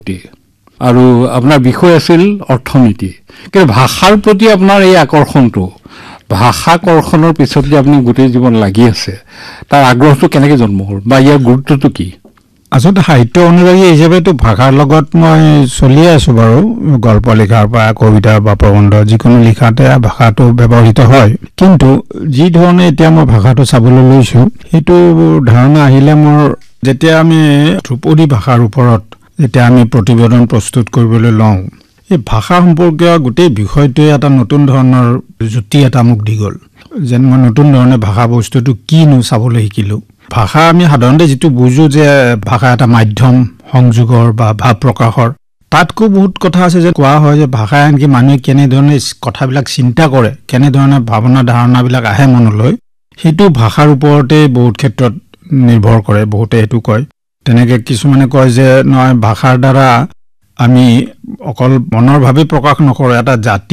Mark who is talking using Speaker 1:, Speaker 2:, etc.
Speaker 1: আৰু আপোনাৰ বিষয় আছিল অৰ্থনীতি কিন্তু ভাষাৰ প্ৰতি আপোনাৰ এই আকৰ্ষণটো ভাষা কৰ্ষণৰ পিছত যে আপুনি গোটেই জীৱন লাগি আছে তাৰ আগ্ৰহটো কেনেকৈ জন্ম হ'ল বা ইয়াৰ গুৰুত্বটো কি
Speaker 2: আচলতে সাহিত্য অনুৰাগী হিচাপেতো ভাষাৰ লগত মই চলি আছোঁ বাৰু গল্প লিখাৰ পৰা কবিতা বা প্ৰবন্ধ যিকোনো লিখাতে ভাষাটো ব্যৱহৃত হয় কিন্তু যি ধৰণে এতিয়া মই ভাষাটো চাবলৈ লৈছোঁ সেইটো ধাৰণা আহিলে মোৰ যেতিয়া আমি ধ্ৰুপদী ভাষাৰ ওপৰত যেতিয়া আমি প্ৰতিবেদন প্ৰস্তুত কৰিবলৈ লওঁ এই ভাষা সম্পৰ্কীয় গোটেই বিষয়টোৱে এটা নতুন ধৰণৰ যুক্তি এটা মোক দি গ'ল যেন মই নতুন ধৰণে ভাষা বস্তুটো কিনো চাবলৈ শিকিলোঁ ভাষা আমি সাধাৰণতে যিটো বুজো যে ভাষা এটা মাধ্যম সংযোগৰ বা ভাৱ প্ৰকাশৰ তাতকৈ বহুত কথা আছে যে কোৱা হয় যে ভাষাই আনকি মানুহে কেনেধৰণে কথাবিলাক চিন্তা কৰে কেনেধৰণে ভাৱনা ধাৰণাবিলাক আহে মনলৈ সেইটো ভাষাৰ ওপৰতে বহুত ক্ষেত্ৰত নিৰ্ভৰ কৰে বহুতে সেইটো কয় তেনেকৈ কিছুমানে কয় যে নহয় ভাষাৰ দ্বাৰা আমি অকল মনৰ ভাৱে প্ৰকাশ নকৰোঁ এটা জাতি